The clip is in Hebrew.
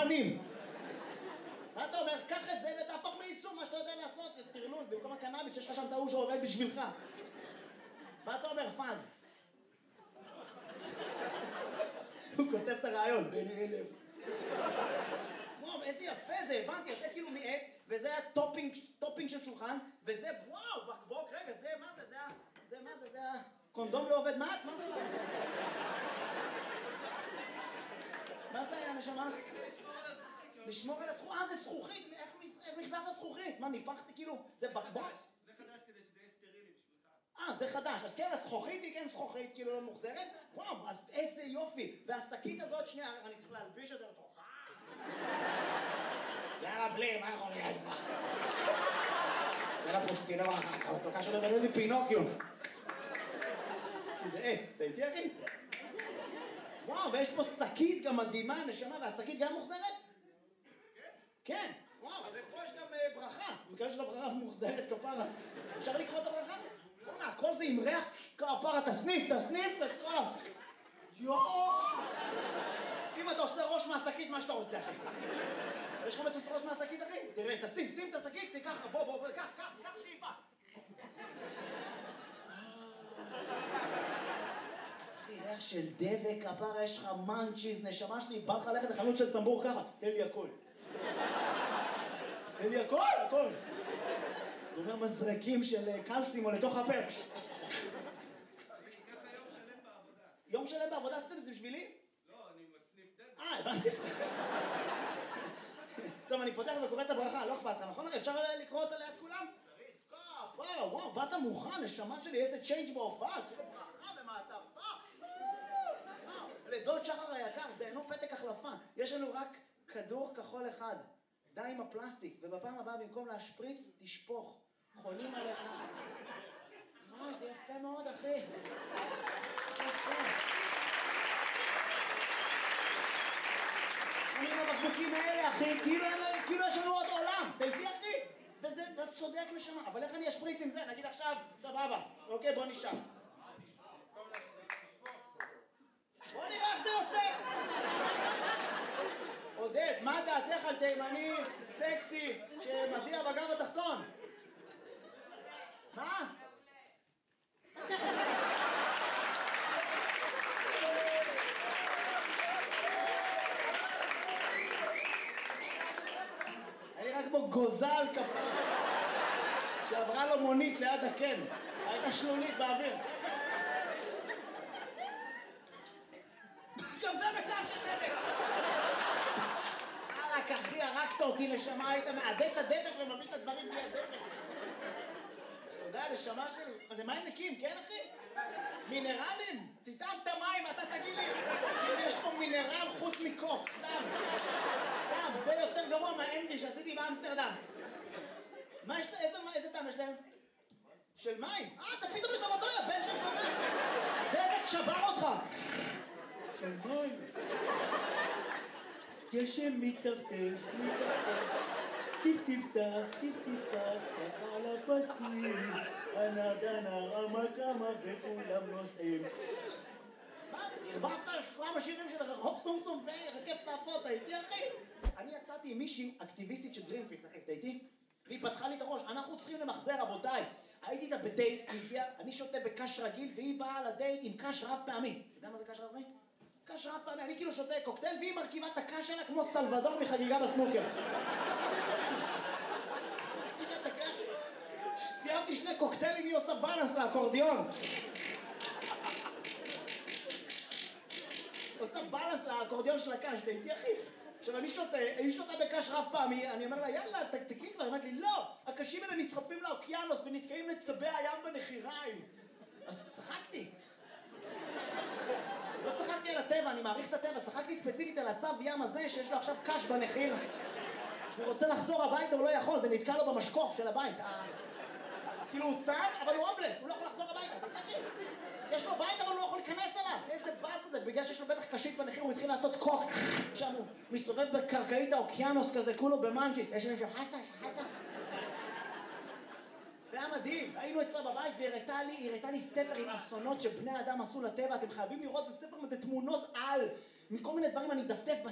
פנים. מה אתה אומר? קח את זה ותהפוך ליישום, מה שאתה יודע לעשות, תרלול, במקום הקנאביס, יש לך שם טעו שעובד בשבילך. מה אתה אומר, פאז? הוא כותב את הרעיון, בין 1000. וואו, איזה יפה זה, הבנתי, זה כאילו מעץ, וזה היה טופינג של שולחן, וזה, וואו, בקבוק, רגע, זה, מה זה, זה מה זה, זה הקונדום לא עובד מעץ, מה זה? מה זה היה, נשמה? לשמור על הזכוכית, זה זכוכית, איך מחזרת זכוכית? מה, ניפחתי כאילו, זה בקבוק? זה חדש כדי שזה יהיה סטרילי בשבילך. זה חדש, אז כן, הזכוכית היא כן זכוכית, כאילו לא מוחזרת? וואו, אז איזה יופי, והשקית הזאת, שנייה, אני צריך להלביש את זה לתוך. יאללה, בלי, מה יכול להיות בה? יאללה, פוסטינה ברכה, אבל תוקע שלא בנו לי פינוקיו. כי זה עץ, אתה איתי אחי? וואו, ויש פה שקית גם מדהימה, נשמה, והשקית גם מוחזרת? כן, וואו, ופה יש גם ברכה, מקווה של הברכה מוחזרת כפרה. אפשר לקרוא את הברכה? בוא'נה, הכל זה עם ריח, כפרה, תסניף, את כל ה... יואו! אם אתה עושה ראש מהשקית, מה שאתה רוצה, אחי? יש לך מצוס ראש מהשקית, אחי? תראה, שים את השקית, תיקח, בוא, קח שאיפה. אחי, ריח של דבק, כפרה, יש לך מנצ'יז, נשמה שלי, בא לך ללכת לחנות של טמבור ככה, תן לי הכל. תן לי הכל. הוא אומר מזרקים של קלסים או לתוך הפה. יום שלם בעבודה עשיתם את זה בשבילי? לא, אני מסניף דלת. הבנתי. טוב, אני פותח וקורא את הברכה, לא אכפת לך, נכון? אפשר לקרוא אותה ליד כולם? וואו, באת מוכן, נשמה שלי, איזה צ'יינג' בהופעה, תראו ברכה במעטפה. לדוד שחר היקר, זה אינו פתק החלפה, יש לנו רק כדור כחול אחד, די עם הפלסטיק, ובפעם הבאה במקום להשפריץ, תשפוך, חולים עליך. וואו, זה יפה מאוד, אחי. אני בבקבוקים האלה, אחי, כאילו יש לנו עוד עולם, אתה איתי, אחי? וזה, אתה צודק נשמה, אבל איך אני אשפריץ עם זה? נגיד עכשיו, סבבה, אוקיי, בוא נשאר. בוא נראה איך זה יוצא. עודד, מה דעתך על תימני סקסי שמזיע בגב התחתון? מה? אני רק כמו גוזל כפרה שעברה לו מונית ליד הקן, הייתה שלולית באוויר. גם זה בטעם של דבק. רק אחי, הרגת אותי נשמה, היית מעדד את הדבק ומביא את הדברים בלי הדבק. אתה יודע, נשמה שלי, אז זה מים נקיים, כן אחי? מינרלים? תטעם את המים, אתה תגיד לי אם יש פה מינרל חוץ מקוק, טעם, זה יותר גרוע מהאנדי שעשיתי באמסטרדם. מה יש להם? איזה טעם יש להם? של מים? אתה פתאום לטובתו, יא בן של זונה. דבק שבר אותך. של מים. גשם מטפטף, טפטף, ככה על הפסים, הנר, המקמה וכולם נוסעים. מה? הרבבת כמה שירים של רחוב סום ורקף תעפות, הייתי אחי? אני יצאתי עם מישהי אקטיביסטית של גרינפיס, אחי, אתה איתי? והיא פתחה לי את הראש, אנחנו צריכים למחזר, רבותיי. הייתי איתה בדייט, היא הגיעה, אני שותה בקש רגיל, והיא באה לדייט עם קש רב פעמי. אתה יודע מה זה קש רב פעמי? קש רב פעמי, אני כאילו שותה קוקטייל, והיא מרכיבה את הקש שלה כמו סלבדור מחגיגה בסנוקר. סיימתי 2 קוקטיילים, היא עושה בלנס לאקורדיון. עושה בלנס לאקורדיון של הקש, דייתי אחי. עכשיו היא שותה בקש רב פעמי, אני אומר לה, יאללה, תקתקי כבר, היא אומרת לי, לא, הקשים האלה נצחפים לאוקיינוס ונתקעים לצבי הים בנחיריים. אז צחקתי. לא צחקתי על הטבע, אני מעריך את הטבע, צחקתי ספציפית על הצב ים הזה שיש לו עכשיו קש בנחיר. הוא רוצה לחזור הביתה, הוא לא יכול, זה נתקע לו במשקוף של הבית. כאילו הוא צב, אבל הוא הומלס, הוא לא יכול לחזור הביתה, אתה תכף. יש לו בית, אבל הוא לא יכול להיכנס אליו. איזה באס זה, בגלל שיש לו בטח קשית בנחיר, הוא התחיל לעשות קוק. שם הוא מסתובב בקרקעית האוקיינוס כזה, כולו במנג'יס. יש מישהו חסה. והיה מדהים, היינו אצלה בבית והיא הראתה לי ספר עם אסונות שבני האדם עשו לטבע, אתם חייבים לראות, זה ספר עם תמונות על, מכל מיני דברים אני מדפדף